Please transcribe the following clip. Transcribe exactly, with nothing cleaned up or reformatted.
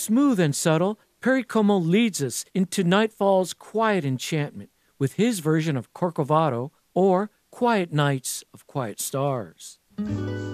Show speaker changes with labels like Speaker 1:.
Speaker 1: Smooth and subtle, Perry Como leads us into nightfall's quiet enchantment with his version of Corcovado or Quiet Nights of Quiet Stars.